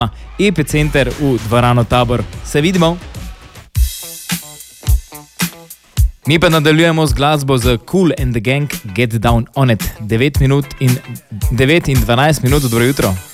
Epicenter v dvorano Tabor. Se vidimo. Mi pa nadaljujemo z glasbo z Kool and the Gang, Get Down on It. 9 in 12 minut, dobro jutro.